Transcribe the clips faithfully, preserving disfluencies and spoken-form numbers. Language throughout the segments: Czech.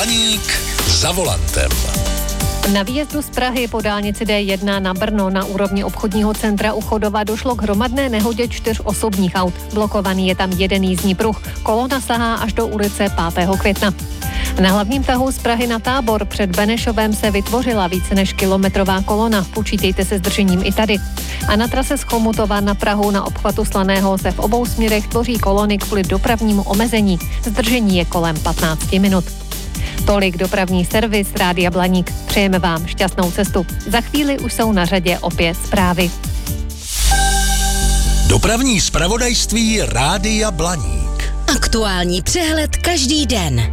Blaník za volantem. Na výjezdu z Prahy po dálnici D jedna na Brno na úrovni obchodního centra u Chodova došlo k hromadné nehodě čtyř osobních aut. Blokovaný je tam jeden jízdní pruh. Kolona sahá až do ulice pátého května. Na hlavním tahu z Prahy na Tábor před Benešovem se vytvořila více než kilometrová kolona. Počítejte se zdržením i tady. A na trase z Chomutova na Prahu na obchvatu Slaného se v obou směrech tvoří kolony kvůli dopravnímu omezení. Zdržení je kolem patnáct minut. Tolik dopravní servis Rádia Blaník. Přejeme vám šťastnou cestu. Za chvíli už jsou na řadě opět zprávy. Dopravní zpravodajství Rádia Blaník. Aktuální přehled každý den.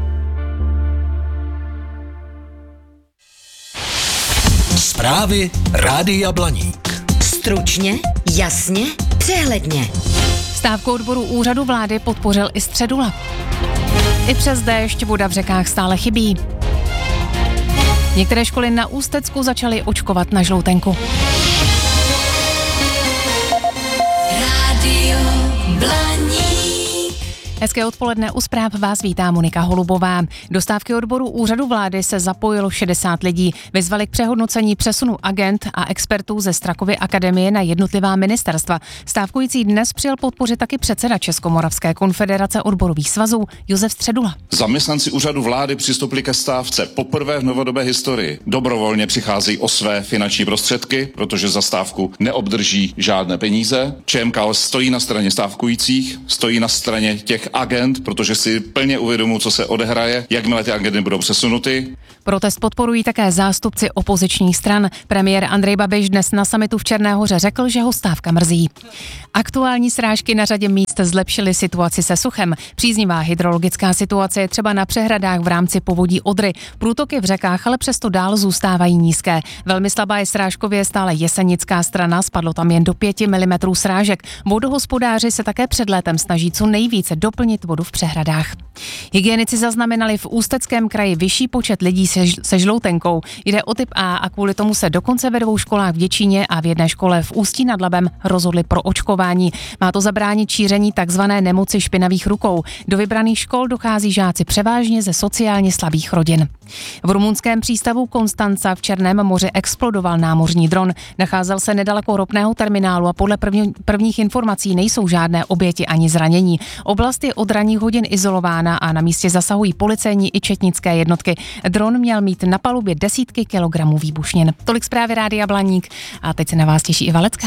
Zprávy Rádia Blaník. Stručně, jasně, přehledně. Stávku odboru úřadu vlády podpořil i Středula. I přes déšť voda v řekách stále chybí. Některé školy na Ústecku začaly očkovat na žloutenku. Rádio Blaník. Hezké odpoledne, u zpráv vás vítá Monika Holubová. Do stávky odboru úřadu vlády se zapojilo šedesát lidí. Vyzvali k přehodnocení přesunu agent a expertů ze Strakovy akademie na jednotlivá ministerstva. Stávkující dnes přijel podpořit taky předseda Českomoravské konfederace odborových svazů Josef Středula. Zaměstnanci úřadu vlády přistoupili ke stávce poprvé v novodobé historii. Dobrovolně přicházejí o své finanční prostředky, protože za stávku neobdrží žádné peníze. ČMK stojí na straně stávkujících, stojí na straně těch agent, protože si plně uvědomují, co se odehraje, jakmile ty agendy budou přesunuty. Protest podporují také zástupci opozičních stran. Premiér Andrej Babiš dnes na summitu v Černé Hoře řekl, že ho stávka mrzí. Aktuální srážky na řadě míst zlepšily situaci se suchem. Příznivá hydrologická situace je třeba na přehradách v rámci povodí Odry. Průtoky v řekách ale přesto dál zůstávají nízké. Velmi slabá je srážkově stále jesenická strana, spadlo tam jen do pěti milimetrů srážek. Vodohospodáři se také před létem snaží co nejvíce doplnit vodu v přehradách. Hygienici zaznamenali v Ústeckém kraji vyšší počet lidí se, se žloutenkou. Jde o typ A a kvůli tomu se dokonce ve dvou školách v Děčíně a v jedné škole v Ústí nad Labem rozhodli pro očkování. Má to zabránit šíření takzvané nemoci špinavých rukou. Do vybraných škol dochází žáci převážně ze sociálně slabých rodin. V rumunském přístavu Konstanca v Černém moři explodoval námořní dron. Nacházel se nedaleko ropného terminálu a podle první, prvních informací nejsou žádné oběti ani zranění. Oblast je od ranních hodin izolována a na místě zasahují policejní i četnické jednotky. Dron měl mít na palubě desítky kilogramů výbušnin. Tolik zprávy Rádia Blaník a teď se na vás těší i Valecká.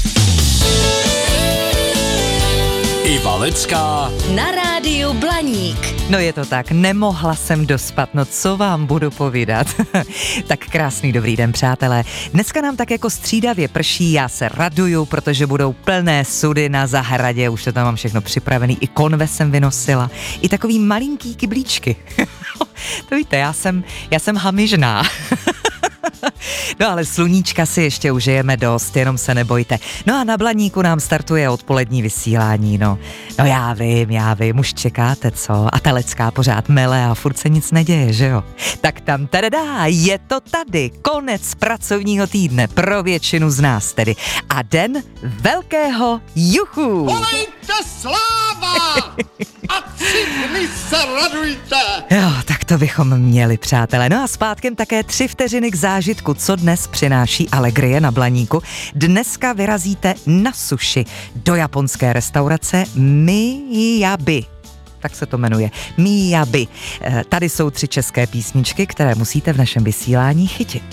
Iva Lecká Na rádiu Blaník. No je to tak, nemohla jsem dospat, no co vám budu povídat. Tak krásný dobrý den, přátelé. Dneska nám tak jako střídavě prší, já se raduju, protože budou plné sudy na zahradě, už to tam mám všechno připravený, i konve jsem vynosila, i takový malinký kyblíčky. To víte, já jsem, já jsem hamižná. No ale sluníčka si ještě užijeme dost, jenom se nebojte. No a na Blaníku nám startuje odpolední vysílání, no. No já vím, já vím, už čekáte, co? A ta Lecká pořád mele a furt se nic neděje, že jo? Tak tam tadadá, je to tady, konec pracovního týdne, pro většinu z nás tedy. A den velkého juchu! Volejte sláva! A tři dny se radujte! Jo, tak to bychom měli, přátelé. No a zpátkem také tři vteřiny k zážitku, co dnes přináší alegrie na Blaníku. Dneska vyrazíte na sushi do japonské restaurace Miyabi. Tak se to jmenuje. Miyabi. Tady jsou tři české písničky, které musíte v našem vysílání chytit.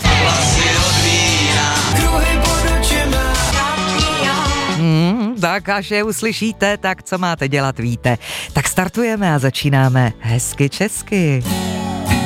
Hmm, tak až je uslyšíte, tak co máte dělat, víte. Tak startujeme a začínáme hezky česky.